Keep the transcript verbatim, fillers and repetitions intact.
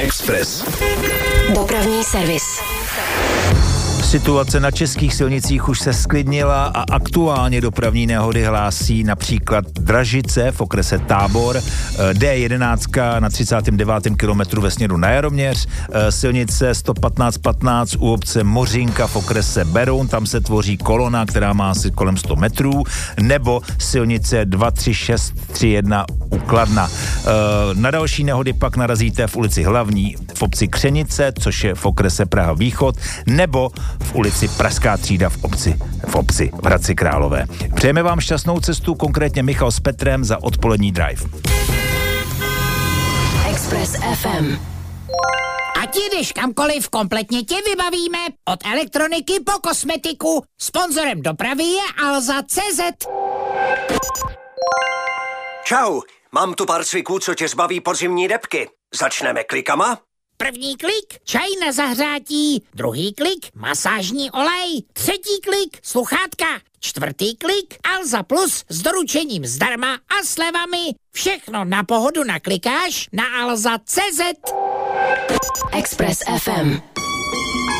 Express. Dopravní servis. Situace na českých silnicích už se sklidnila a aktuálně dopravní nehody hlásí například Dražice v okrese Tábor, D jedenáct na třicátém devátém kilometru ve směru na Jaroměř, silnice sto patnáct patnáct u obce Mořínka v okrese Beroun, tam se tvoří kolona, která má asi kolem sto metrů, nebo silnice dva tři šest tři jedna u Kladna. Na další nehody pak narazíte v ulici Hlavní v obci Křenice, což je v okrese Praha Východ, nebo v ulici Pražská třída v obci, v obci v Hradci Králové. Přejeme vám šťastnou cestu, konkrétně Michal s Petrem za odpolední drive. Express F M. Ať jdeš kamkoliv, kompletně tě vybavíme. Od elektroniky po kosmetiku. Sponzorem dopravy je Alza tečka cé zet. Čau, mám tu pár cviků, co tě zbaví podzimní debky. Začneme klikama? První klik, čaj na zahřátí. Druhý klik, masážní olej. Třetí klik, sluchátka. Čtvrtý klik, Alza Plus s doručením zdarma a slevami. Všechno na pohodu naklikáš na alza tečka cé zet. Express F M.